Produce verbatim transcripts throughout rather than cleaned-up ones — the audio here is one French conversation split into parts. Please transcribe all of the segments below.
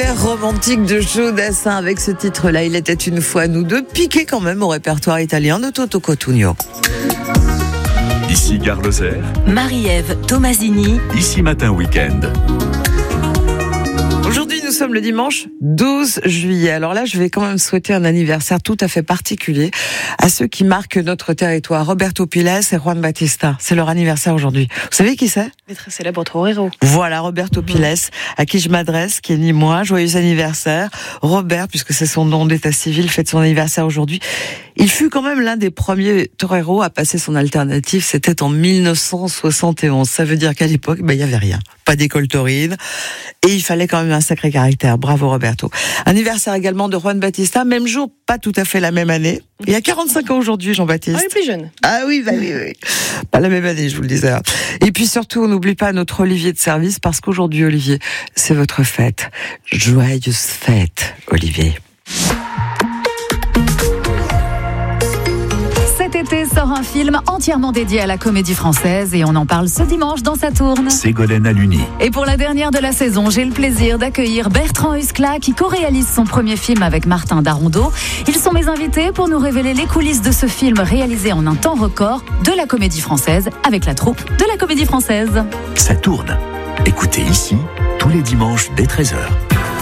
Super romantique de Joe Dassin avec ce titre-là. Il était une fois nous deux, piqué quand même au répertoire italien de Toto Cotugno. Ici Gare Lozère. Marie-Ève Tomasini. Ici Matin Week-end. Aujourd'hui, nous sommes le dimanche douze juillet. Alors là, je vais quand même souhaiter un anniversaire tout à fait particulier à ceux qui marquent notre territoire. Roberto Piles et Juan Batista. C'est leur anniversaire aujourd'hui. Vous savez qui c'est ? Les très célèbres toreros. Voilà, Roberto Piles, à qui je m'adresse, qui est ni moi. Joyeux anniversaire. Robert, puisque c'est son nom d'état civil, fête son anniversaire aujourd'hui. Il fut quand même l'un des premiers toreros à passer son alternative. C'était en mille neuf cent soixante et onze. Ça veut dire qu'à l'époque, ben, il y avait rien. Pas d'école taurine. Et il fallait quand même un sacré caractère. Bravo Roberto. Anniversaire également de Juan Batista. Même jour, pas tout à fait la même année. Il a quarante-cinq ans aujourd'hui, Jean-Baptiste. Ah, il est plus jeune. Ah oui, bah oui, oui. Pas la même année, je vous le disais. Et puis surtout, on n'oublie pas notre Olivier de service, parce qu'aujourd'hui, Olivier, c'est votre fête. Joyeuse fête, Olivier. Cet été sort un film entièrement dédié à la comédie française et on en parle ce dimanche dans Sa Tourne. Ségolène Aluni. Et pour la dernière de la saison, j'ai le plaisir d'accueillir Bertrand Huskla qui co-réalise son premier film avec Martin Darondot. Ils sont mes invités pour nous révéler les coulisses de ce film réalisé en un temps record de la comédie française avec la troupe de la comédie française. Ça tourne. Écoutez ici tous les dimanches dès treize heures.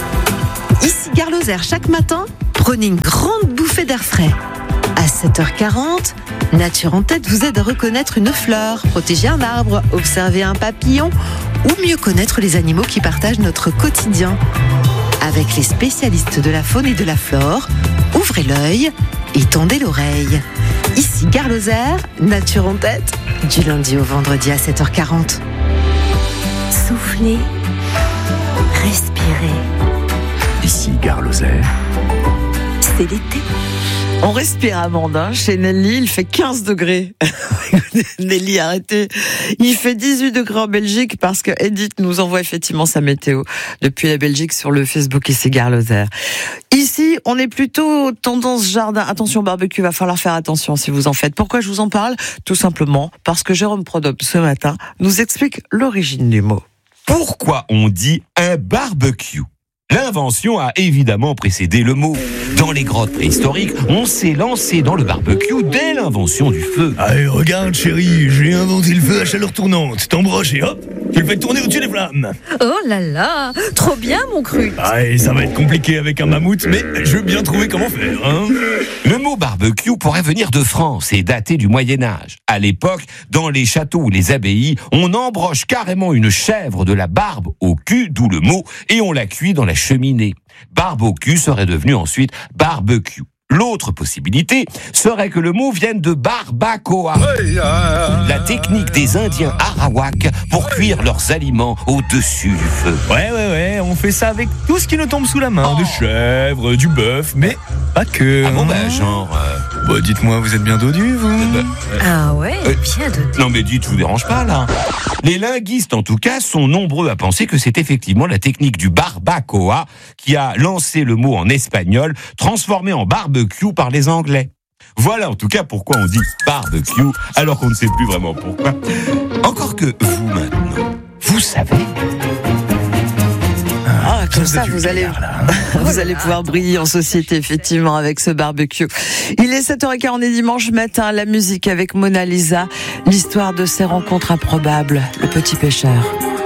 Ici Gare Lozère, chaque matin, prenez une grande bouffée d'air frais. À sept heures quarante, Nature en tête vous aide à reconnaître une fleur, protéger un arbre, observer un papillon ou mieux connaître les animaux qui partagent notre quotidien. Avec les spécialistes de la faune et de la flore, ouvrez l'œil et tendez l'oreille. Ici Gare Lozère, Nature en tête, du lundi au vendredi à sept heures quarante. Soufflez. Respirez. Ici Gare Lozère. C'est l'été. On respire, Amande, hein. Chez Nelly, il fait quinze degrés. Nelly, arrêtez. Il fait dix-huit degrés en Belgique parce que Edith nous envoie effectivement sa météo depuis la Belgique sur le Facebook Ici Gare Lozère. Ici, on est plutôt tendance jardin. Attention barbecue, va falloir faire attention si vous en faites. Pourquoi je vous en parle ? Tout simplement parce que Jérôme Prodhomme, ce matin, nous explique l'origine du mot. Pourquoi on dit un barbecue ? L'invention a évidemment précédé le mot. Dans les grottes préhistoriques, on s'est lancé dans le barbecue dès l'invention du feu. Allez, regarde chérie, j'ai inventé le feu à chaleur tournante. T'embroches et hop, tu le fais tourner au-dessus des flammes. Oh là là, trop bien mon cru. Allez, ça va être compliqué avec un mammouth, mais je veux bien trouver comment faire, hein. Le mot barbecue pourrait venir de France et dater du Moyen-Âge. À l'époque, dans les châteaux ou les abbayes, on embroche carrément une chèvre de la barbe au cul, d'où le mot, et on la cuit dans la cheminée. Barbe au cul serait devenu ensuite barbecue. L'autre possibilité serait que le mot vienne de barbacoa, la technique des Indiens Arawak pour cuire leurs aliments au-dessus du feu. Ouais, ouais, ouais, on fait ça avec tout ce qui nous tombe sous la main. Oh. Des chèvres, du bœuf, mais pas que. Ah bon, hein. bah genre... Euh... Bah, dites-moi, vous êtes bien dodu, vous euh, bah, euh... Ah ouais, Euh, bien de... Non mais dites, je vous dérange pas là. Les linguistes en tout cas sont nombreux à penser que c'est effectivement la technique du barbacoa qui a lancé le mot en espagnol, transformé en barbecue par les Anglais. Voilà en tout cas pourquoi on dit barbecue alors qu'on ne sait plus vraiment pourquoi. Encore que vous maintenant, vous savez. Ah, comme ça, du vous allez, clair, là. vous allez pouvoir briller en société, effectivement, avec ce barbecue. Il est sept heures quinze, on est dimanche matin, la musique avec Mona Lisa, l'histoire de ces rencontres improbables, le petit pêcheur.